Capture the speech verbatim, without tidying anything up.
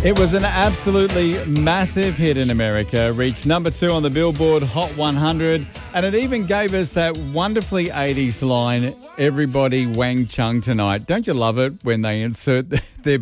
It was an absolutely massive hit in America, reached number two on the Billboard Hot one hundred, and it even gave us that wonderfully eighties line, "Everybody Wang Chung tonight." Don't you love it when they insert their